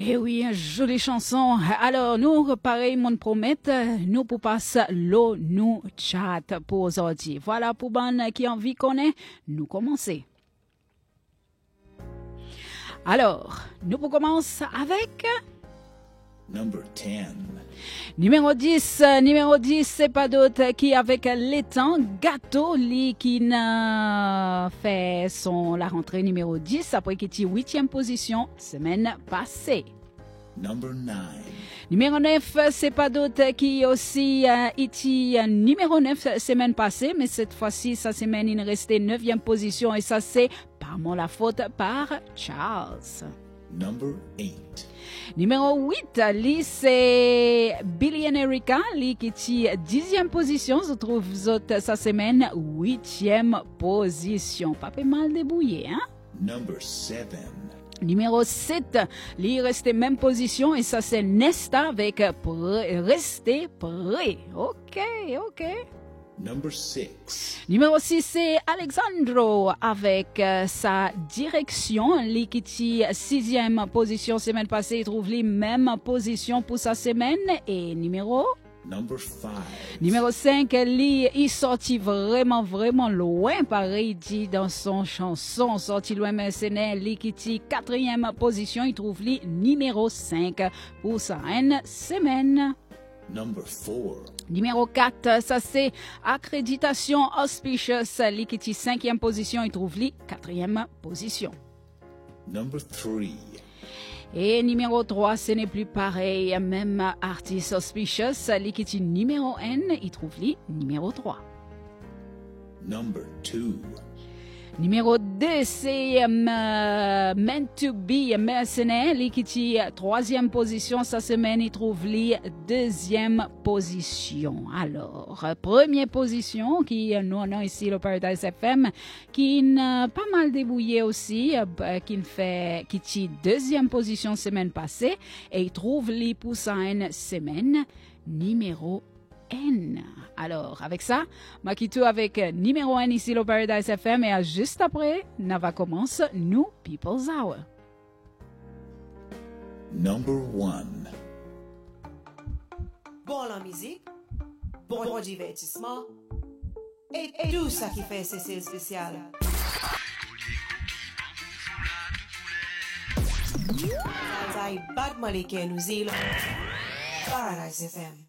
Eh oui, jolie chanson. Alors, nous, pareil, mon promet, nous pour passer l'eau, nous chat pour aujourd'hui. Voilà, pour ban qui envie connaît, nous commencer. Alors, nous pour commencer avec... Number 10. Numéro 10, c'est pas d'autre qui avec l'étang gâteau li qui n'a fait la rentrée numéro 10 après qu'il était 8e position semaine passée. Number 9. Numéro 9, c'est pas d'autre qui aussi était numéro 9 semaine passée, mais cette fois-ci, sa semaine, il restait 9e position et ça c'est par la faute par Charles. Number 8. Numéro 8, lui, c'est Billy and Erica, lui qui est 10e position, se trouve sa semaine 8e position. Pas mal débrouillé, hein? Number 7. Numéro 7, lui restait même position et ça c'est Nesta avec rester prêt. Ok. Number 6. Numéro 6, c'est Alexandro avec sa direction. Lui qui est 6e position semaine passée, il trouve les mêmes positions pour sa semaine. Et numéro 5, lui, il sortit vraiment loin, pareil dit dans son chanson, sorti loin mercenaire, lui qui est 4e position, il trouve lui numéro 5 pour sa semaine. Number 4. Numéro 4, ça c'est accréditation auspicious, lui qui est 5e position, il trouve lui 4e position. Number 3. Et numéro 3, ce n'est plus pareil, même artiste auspicious, lui qui est numéro 1, il trouve lui numéro 3. Number 2. Numéro 2, c'est Meant to Be mercenaire, lui qui est 3e position cette semaine, il trouve lui 2e position. Alors, première position, qui nous avons ici le Paradise FM, qui n'a pas mal débrouillé aussi, qui est 2e position semaine passée, et il trouve lui pour sa semaine numéro N. Alors, avec ça, je quitte avec numéro 1 ici, le Paradise FM, et juste après, on va commencer New People's Hour. Number 1. Bon la musique, bon divertissement, et tout ça qui fait c'est spécial. Ça y bat Maliké nous îles. Paradise FM.